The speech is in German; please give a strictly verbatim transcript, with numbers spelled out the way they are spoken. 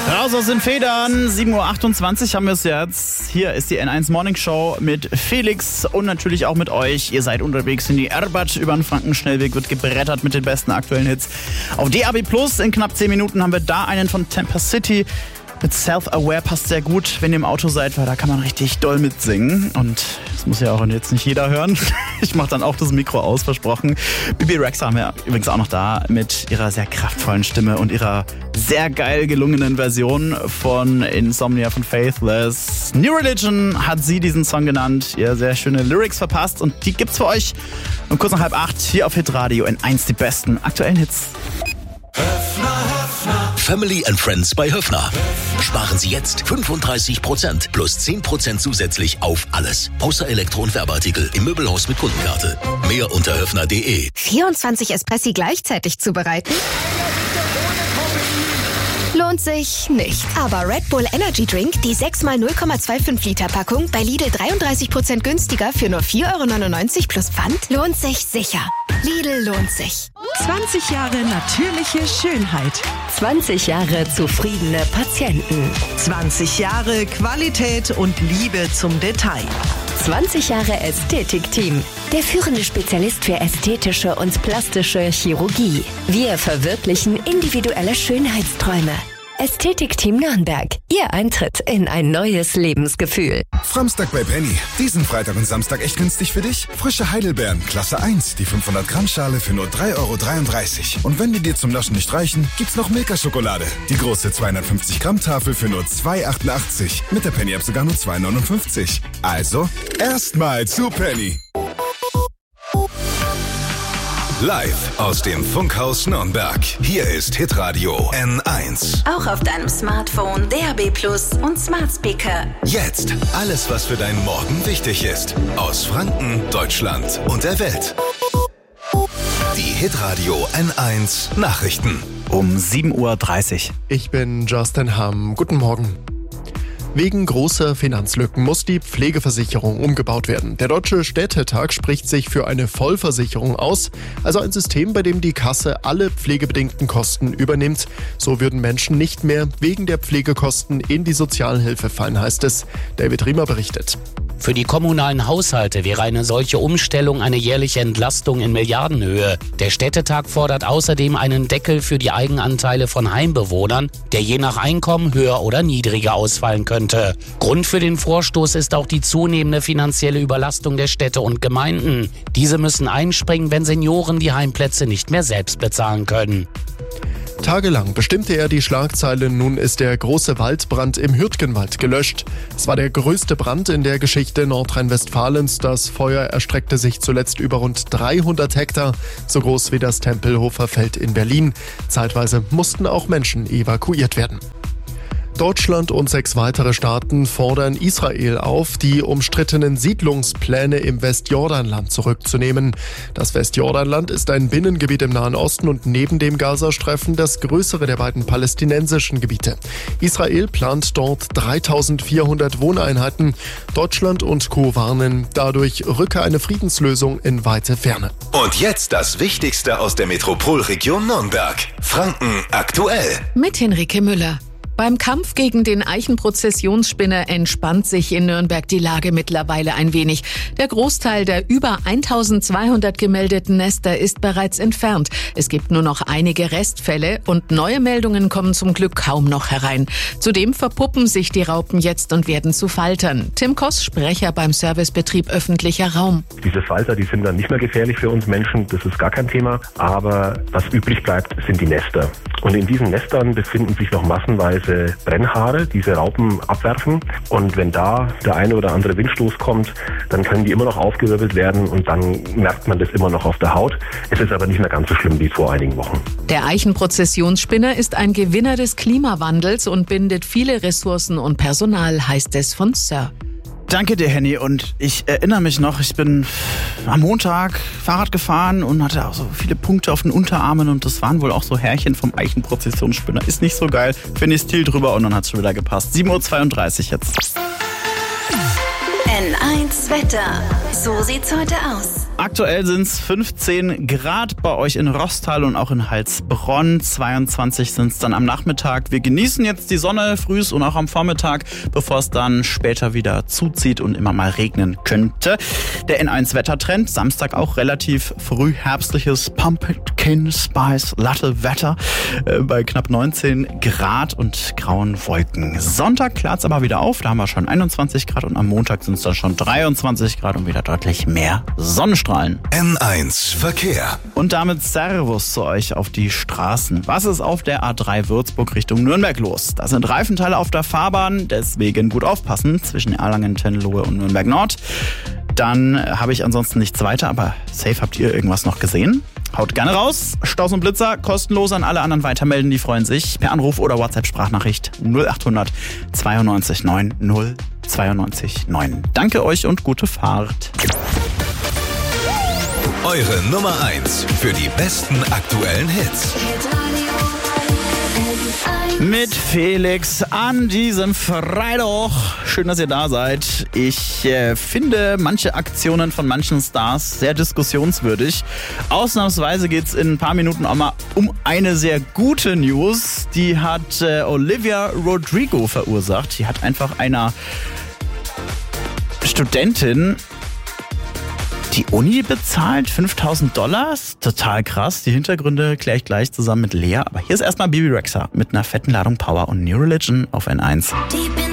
Raus aus den Federn, sieben Uhr achtundzwanzig haben wir es jetzt. Hier ist die N eins Morning Show mit Felix und natürlich auch mit euch. Ihr seid unterwegs in die Erbat über den Frankenschnellweg, wird gebrettert mit den besten aktuellen Hits. Auf D A B Plus in knapp zehn Minuten haben wir da einen von Temper City. Mit Self-Aware passt sehr gut, wenn ihr im Auto seid, weil da kann man richtig doll mitsingen. Und das muss ja auch jetzt nicht jeder hören. Ich mache dann auch das Mikro aus, versprochen. Bibi Rexha haben wir übrigens auch noch da mit ihrer sehr kraftvollen Stimme und ihrer sehr geil gelungenen Version von Insomnia von Faithless. New Religion hat sie diesen Song genannt, ihr sehr schöne Lyrics verpasst und die gibt's für euch um kurz nach halb acht hier auf Hitradio in eins die besten aktuellen Hits. Family and Friends bei Höffner. Sparen Sie jetzt fünfunddreißig Prozent plus zehn Prozent zusätzlich auf alles. Außer Elektro- und Werbeartikel im Möbelhaus mit Kundenkarte. Mehr unter höffner punkt de. vierundzwanzig Espressi gleichzeitig zubereiten? Lohnt sich nicht. Aber Red Bull Energy Drink, die sechs mal null Komma fünfundzwanzig Liter Packung, bei Lidl dreiunddreißig Prozent günstiger für nur vier Euro neunundneunzig plus Pfand, lohnt sich sicher. Lidl lohnt sich. zwanzig Jahre natürliche Schönheit. zwanzig Jahre zufriedene Patienten. zwanzig Jahre Qualität und Liebe zum Detail. zwanzig Jahre Ästhetik-Team. Der führende Spezialist für ästhetische und plastische Chirurgie. Wir verwirklichen individuelle Schönheitsträume. Ästhetik-Team Nürnberg. Ihr Eintritt in ein neues Lebensgefühl. Samstag bei Penny. Diesen Freitag und Samstag echt günstig für dich. Frische Heidelbeeren, Klasse eins, die fünfhundert Gramm Schale für nur drei Euro dreiunddreißig. Und wenn die dir zum Naschen nicht reichen, gibt's noch Milka-Schokolade. Die große zweihundertfünfzig Gramm Tafel für nur zwei Euro achtundachtzig. Mit der Penny-App sogar nur zwei Euro neunundfünfzig. Also, erstmal zu Penny. Live aus dem Funkhaus Nürnberg. Hier ist Hitradio N eins. Auch auf deinem Smartphone, D A B Plus und Smart Speaker. Jetzt alles, was für deinen Morgen wichtig ist. Aus Franken, Deutschland und der Welt. Die Hitradio N eins Nachrichten. Um sieben Uhr dreißig. Ich bin Justin Hamm. Guten Morgen. Wegen großer Finanzlücken muss die Pflegeversicherung umgebaut werden. Der Deutsche Städtetag spricht sich für eine Vollversicherung aus, also ein System, bei dem die Kasse alle pflegebedingten Kosten übernimmt. So würden Menschen nicht mehr wegen der Pflegekosten in die Sozialhilfe fallen, heißt es. David Riemer berichtet. Für die kommunalen Haushalte wäre eine solche Umstellung eine jährliche Entlastung in Milliardenhöhe. Der Städtetag fordert außerdem einen Deckel für die Eigenanteile von Heimbewohnern, der je nach Einkommen höher oder niedriger ausfallen könnte. Grund für den Vorstoß ist auch die zunehmende finanzielle Überlastung der Städte und Gemeinden. Diese müssen einspringen, wenn Senioren die Heimplätze nicht mehr selbst bezahlen können. Tagelang bestimmte er die Schlagzeile, nun ist der große Waldbrand im Hürtgenwald gelöscht. Es war der größte Brand in der Geschichte Nordrhein-Westfalens. Das Feuer erstreckte sich zuletzt über rund dreihundert Hektar, so groß wie das Tempelhofer Feld in Berlin. Zeitweise mussten auch Menschen evakuiert werden. Deutschland und sechs weitere Staaten fordern Israel auf, die umstrittenen Siedlungspläne im Westjordanland zurückzunehmen. Das Westjordanland ist ein Binnengebiet im Nahen Osten und neben dem Gazastreifen das größere der beiden palästinensischen Gebiete. Israel plant dort dreitausendvierhundert Wohneinheiten. Deutschland und Co. warnen, dadurch rücke eine Friedenslösung in weite Ferne. Und jetzt das Wichtigste aus der Metropolregion Nürnberg. Franken aktuell. Mit Henrike Müller. Beim Kampf gegen den Eichenprozessionsspinner entspannt sich in Nürnberg die Lage mittlerweile ein wenig. Der Großteil der über eintausendzweihundert gemeldeten Nester ist bereits entfernt. Es gibt nur noch einige Restfälle und neue Meldungen kommen zum Glück kaum noch herein. Zudem verpuppen sich die Raupen jetzt und werden zu Faltern. Tim Koss, Sprecher beim Servicebetrieb Öffentlicher Raum. Diese Falter, die sind dann nicht mehr gefährlich für uns Menschen, das ist gar kein Thema. Aber was übrig bleibt, sind die Nester. Und in diesen Nestern befinden sich noch massenweise Brennhaare, diese Raupen abwerfen. Und wenn da der eine oder andere Windstoß kommt, dann können die immer noch aufgewirbelt werden und dann merkt man das immer noch auf der Haut. Es ist aber nicht mehr ganz so schlimm wie vor einigen Wochen. Der Eichenprozessionsspinner ist ein Gewinner des Klimawandels und bindet viele Ressourcen und Personal, heißt es von Sir. Danke dir, Henny. Und ich erinnere mich noch, ich bin am Montag Fahrrad gefahren und hatte auch so viele Punkte auf den Unterarmen und das waren wohl auch so Härchen vom Eichenprozessionsspinner. Ist nicht so geil. Finde ich Stil drüber und dann hat es schon wieder gepasst. sieben Uhr zweiunddreißig jetzt. N eins Wetter. So sieht's heute aus. Aktuell sind es fünfzehn Grad bei euch in Rostal und auch in Heilsbronn. zweiundzwanzig sind es dann am Nachmittag. Wir genießen jetzt die Sonne frühs und auch am Vormittag, bevor es dann später wieder zuzieht und immer mal regnen könnte. Der N eins Wettertrend, Samstag auch relativ früh herbstliches Pumpkin Spice Latte Wetter äh, bei knapp neunzehn Grad und grauen Wolken. Sonntag klart es aber wieder auf, da haben wir schon einundzwanzig Grad und am Montag sind es dann schon dreiundzwanzig Grad und wieder deutlich mehr Sonnenstrahlen. N eins Verkehr. Und damit Servus zu euch auf die Straßen. Was ist auf der A drei Würzburg Richtung Nürnberg los? Da sind Reifenteile auf der Fahrbahn, deswegen gut aufpassen zwischen Erlangen, Tenlohe und Nürnberg Nord. Dann habe ich ansonsten nichts weiter, aber safe, habt ihr irgendwas noch gesehen? Haut gerne raus. Staus und Blitzer kostenlos an alle anderen weitermelden, die freuen sich. Per Anruf oder WhatsApp-Sprachnachricht null achthundert zweiundneunzig neun null zweiundneunzig neun. Danke euch und gute Fahrt. Eure Nummer eins für die besten aktuellen Hits. Mit Felix an diesem Freitag. Schön, dass ihr da seid. Ich äh, finde manche Aktionen von manchen Stars sehr diskussionswürdig. Ausnahmsweise geht es in ein paar Minuten auch mal um eine sehr gute News. Die hat äh, Olivia Rodrigo verursacht. Die hat einfach einer Studentin die Uni bezahlt, fünftausend Dollar, total krass. Die Hintergründe kläre ich gleich zusammen mit Lea. Aber hier ist erstmal Bibi Rexha mit einer fetten Ladung Power und New Religion auf N eins. Deep in